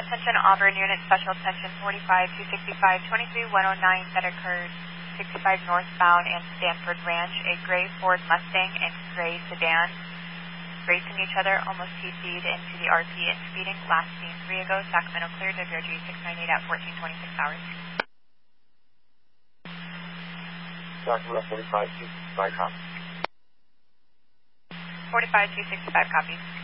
Attention Auburn Unit Special Attention 45-265, 23-109 that occurred 65 northbound and Stanford Ranch. A gray Ford Mustang and gray sedan racing each other, almost T-C'd into the RP and speeding. Last seen 3 ago, Sacramento cleared, WRG 698 at 1426 hours. Sacramento 45-265, copy. 45-265, copies.